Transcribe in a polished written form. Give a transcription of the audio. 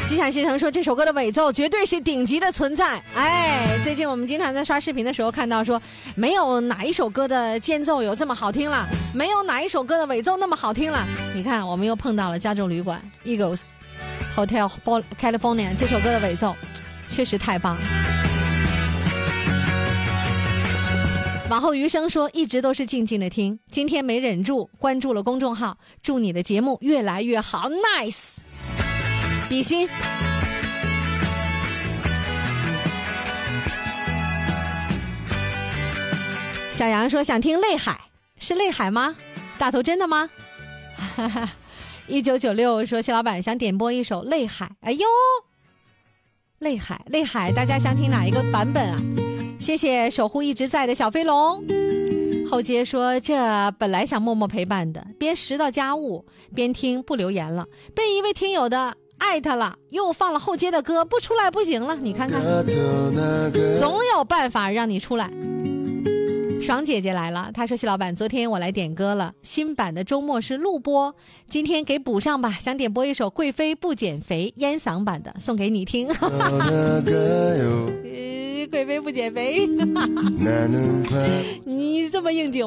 吉祥先生说这首歌的尾奏绝对是顶级的存在。哎，最近我们经常在刷视频的时候看到说，没有哪一首歌的间奏有这么好听了，没有哪一首歌的尾奏那么好听了。你看，我们又碰到了加州旅馆 Eagles Hotel California 这首歌的尾奏，确实太棒了。往后余生说一直都是静静的听，今天没忍住关注了公众号，祝你的节目越来越好 ，nice。比心。小杨说想听泪海，是泪海吗？大头真的吗？1996说谢老板想点播一首泪海，哎呦，泪海，大家想听哪一个版本啊？谢谢守护一直在的小飞龙。后街说这本来想默默陪伴的，边拾到家务边听不留言了，被一位听友的艾特了，又放了后街的歌，不出来不行了。你看看，总有办法让你出来。爽姐姐来了，她说谢老板昨天我来点歌了，新版的周末是录播，今天给补上吧，想点播一首贵妃不减肥烟嗓版的送给你听贵妃不减肥你这么应景